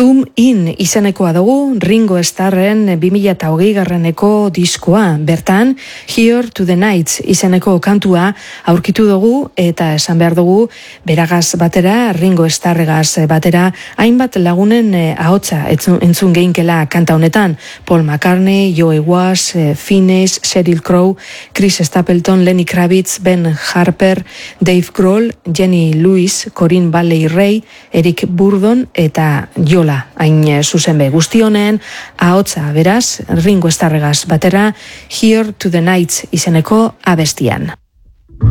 Zoom In izenekoa dugu Ringo Starren 2020 diskoa. Bertan, Here to the Nights izeneko kantua aurkitu dugu eta esan behar dugu beragaz batera, Ringo Starregaz batera, hainbat lagunen ahotsa entzun geinkela kanta honetan. Paul McCartney, Joe Walsh, Finneas, Sheryl Crow, Chris Stapleton, Lenny Kravitz, Ben Harper, Dave Grohl, Jenny Lewis, Corinne Bailey Rae, Eric Burdon eta Jola, hain zuzen be guzti honen, ahotsa beraz, Ringo Starregaz batera, Here to the Nights izeneko abestian.